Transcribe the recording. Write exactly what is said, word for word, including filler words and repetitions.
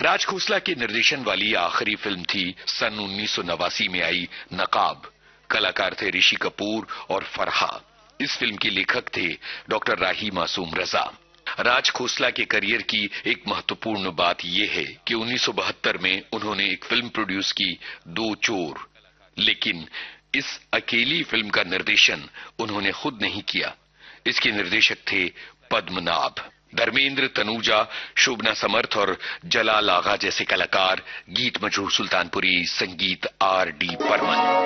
राज खोसला के निर्देशन वाली आखिरी फिल्म थी सन उन्नीस सौ नवासी में आई नकाब। कलाकार थे ऋषि कपूर और फरहा। इस फिल्म के लेखक थे डॉक्टर राही मासूम रजा। राज खोसला के करियर की एक महत्वपूर्ण बात यह है कि उन्नीस सौ बहत्तर में उन्होंने एक फिल्म प्रोड्यूस की, दो चोर। लेकिन इस अकेली फिल्म का निर्देशन उन्होंने खुद नहीं किया। इसके निर्देशक थे पद्मनाभ। धर्मेंद्र, तनुजा, शोभना समर्थ और जलाल आगा जैसे कलाकार, गीत मजरूह सुल्तानपुरी, संगीत आर डी बर्मन।